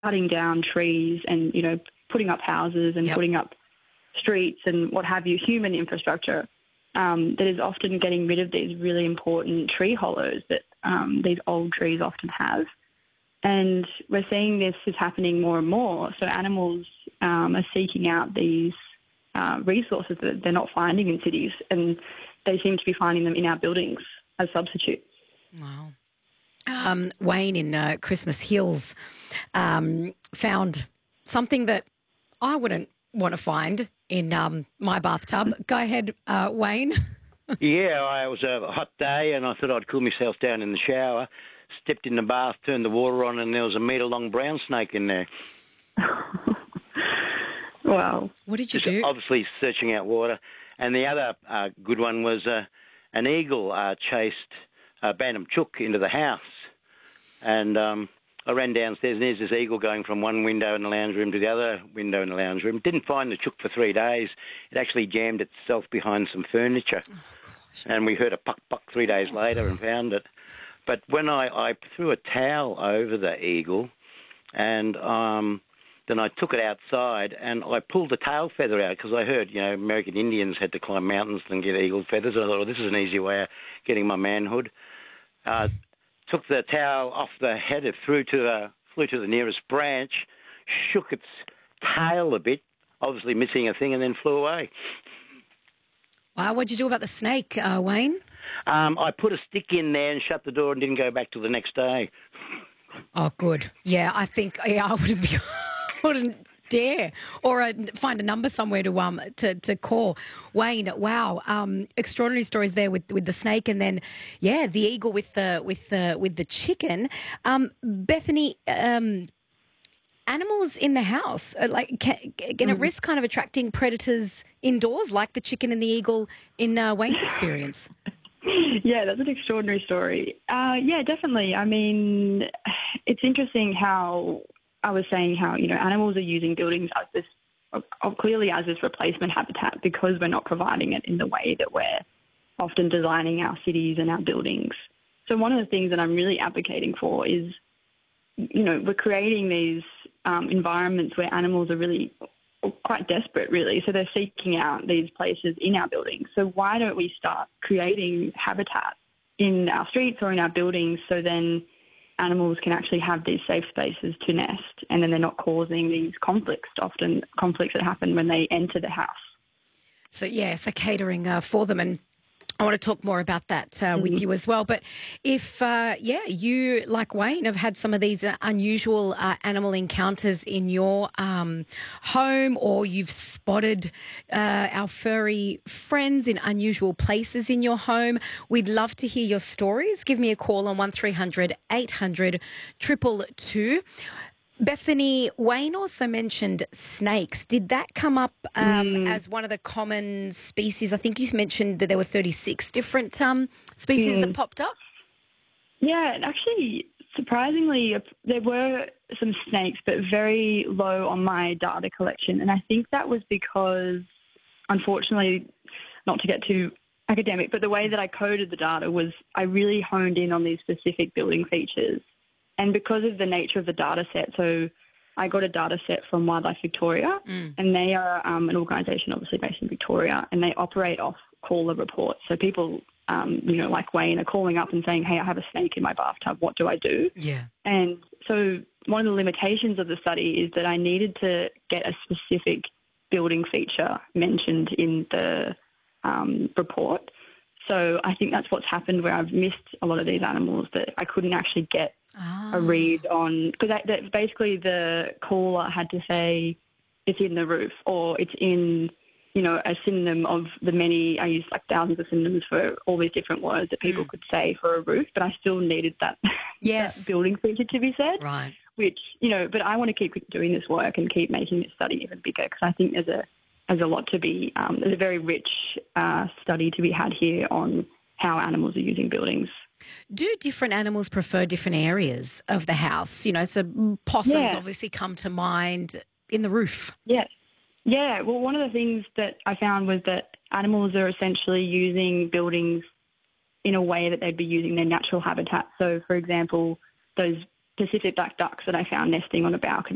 cutting down trees and, putting up houses and putting up streets and what have you, human infrastructure, that is often getting rid of these really important tree hollows that these old trees often have. And we're seeing this is happening more and more. So animals are seeking out these resources that they're not finding in cities, and they seem to be finding them in our buildings as substitutes. Wow. Wayne in Christmas Hills found something that I wouldn't want to find in my bathtub. Go ahead, Wayne. Yeah, it was a hot day and I thought I'd cool myself down in the shower, stepped in the bath, turned the water on, and there was a metre-long brown snake in there. Wow. What did you do? Obviously searching out water. And the other good one was an eagle chased a bantam chook into the house. And I ran downstairs and there's this eagle going from one window in the lounge room to the other window in the lounge room. Didn't find the chook for 3 days. It actually jammed itself behind some furniture. Oh, gosh. And we heard a puck 3 days later and found it. But when I threw a towel over the eagle and then I took it outside and I pulled the tail feather out because I heard, American Indians had to climb mountains and get eagle feathers. I thought, well, this is an easy way of getting my manhood. Took the towel off the head, it flew to the nearest branch, shook its tail a bit, obviously missing a thing, and then flew away. Wow, what'd you do about the snake, Wayne? I put a stick in there and shut the door and didn't go back till the next day. Oh, good. Yeah, I think I wouldn't dare, or find a number somewhere to call. Wayne, wow, extraordinary stories there with the snake, and then the eagle with the chicken. Bethany, animals in the house can it risk kind of attracting predators indoors, like the chicken and the eagle in Wayne's experience? Yeah, that's an extraordinary story. Yeah, definitely. I mean, it's interesting how I was saying how, animals are using buildings as this, clearly as this replacement habitat because we're not providing it in the way that we're often designing our cities and our buildings. So one of the things that I'm really advocating for is, we're creating these environments where animals are really quite desperate, really. So they're seeking out these places in our buildings. So why don't we start creating habitat in our streets or in our buildings so then animals can actually have these safe spaces to nest, and then they're not causing these conflicts that happen when they enter the house. So catering for them, and I want to talk more about that with you as well. But if, you, like Wayne, have had some of these unusual animal encounters in your home, or you've spotted our furry friends in unusual places in your home, we'd love to hear your stories. Give me a call on 1300 800 222. Bethany, Wayne also mentioned snakes. Did that come up as one of the common species? I think you mentioned that there were 36 different species that popped up. Yeah, actually, surprisingly, there were some snakes, but very low on my data collection. And I think that was because, unfortunately, not to get too academic, but the way that I coded the data was I really honed in on these specific building features. And because of the nature of the data set, so I got a data set from Wildlife Victoria, and they are an organisation obviously based in Victoria, and they operate off caller reports. So people, like Wayne, are calling up and saying, hey, I have a snake in my bathtub, what do I do? Yeah. And so one of the limitations of the study is that I needed to get a specific building feature mentioned in the report. So I think that's what's happened where I've missed a lot of these animals that I couldn't actually get a read on, because basically the caller had to say it's in the roof or it's in, a synonym of the many, I used like thousands of synonyms for all these different words that people could say for a roof, but I still needed that, that building feature to be said. Right. Which, but I want to keep doing this work and keep making this study even bigger because I think there's a lot to be, there's a very rich study to be had here on how animals are using buildings. Do different animals prefer different areas of the house? So possums obviously come to mind in the roof. Yes. Yeah. Well, one of the things that I found was that animals are essentially using buildings in a way that they'd be using their natural habitat. So, for example, those Pacific black ducks that I found nesting on a balcony